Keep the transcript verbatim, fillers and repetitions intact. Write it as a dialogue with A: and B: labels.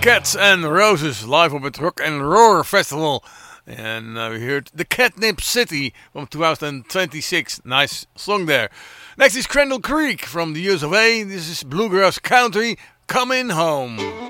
A: Cats and Roses live op het Rock and Roar Festival. And uh, we heard The Catnip City from twenty twenty-six. Nice song there. Next is Crandall Creek from the U S of A. This is Bluegrass Country, Coming Home.